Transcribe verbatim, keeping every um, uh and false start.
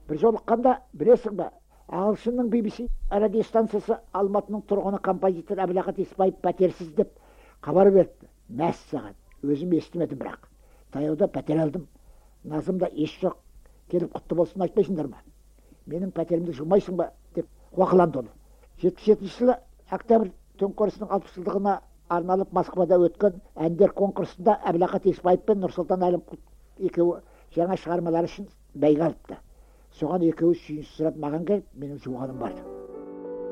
бір жолыққанда, білесің ба, ағылшынның би би си радиостанциясы Алматының тұрғыны композитор Әбілақат Еспаев пәтерсіз деп хабар берді. Мәссаған, өзім естімедім, бірақ таяуда пәтер алдым. Назымда еш жоқ. Келіп құтты болсын айтпайсыңдар ма? Менің пәтерімді жумайсың ба деп уақыланды оны. жетпіс жетінші жылы октябрь төңкерісінің алпыс жылдығына арналып Москвада өткен әндер конкурсында Әбілақат Еспаев пен Нұрсұлтан Әлімқұлов екеуі жаңа шығармалары үшін бәйге алыпты. Соған екеуі сүйініс сұрап маған келіп, менің жуғаным барды.